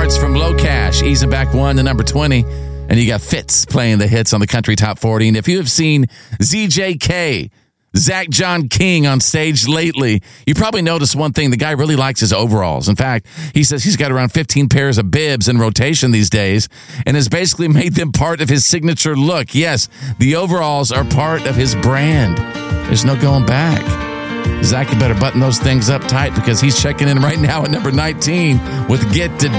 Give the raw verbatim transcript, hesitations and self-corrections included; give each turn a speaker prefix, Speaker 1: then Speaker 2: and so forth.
Speaker 1: Hearts from Low Cash, easing back one to number twenty. And you got Fitz playing the hits on the Country Top forty. And if you have seen Z J K, Zach John King on stage lately, you probably noticed one thing. The guy really likes his overalls. In fact, he says he's got around fifteen pairs of bibs in rotation these days and has basically made them part of his signature look. Yes, the overalls are part of his brand. There's no going back. Zach, you better button those things up tight because he's checking in right now at number nineteen with Get to